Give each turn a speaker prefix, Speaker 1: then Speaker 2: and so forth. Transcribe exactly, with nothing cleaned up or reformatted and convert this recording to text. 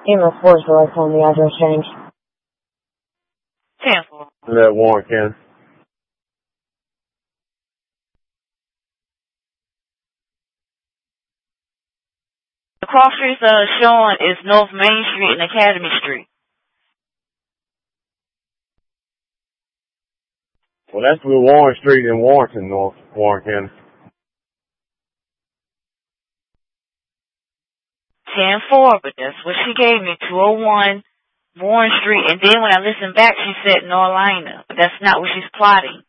Speaker 1: Name of force the last time the address changed.
Speaker 2: ten four.
Speaker 3: That Warren County.
Speaker 2: The cross streets that are showing is North Main Street and Academy Street.
Speaker 3: Well, that's with Warren Street in Warrenton, North Warren County.
Speaker 2: ten four, but that's what she gave me, two oh one Warren Street. And then when I listened back, she said Norlina, but that's not what she's plotting.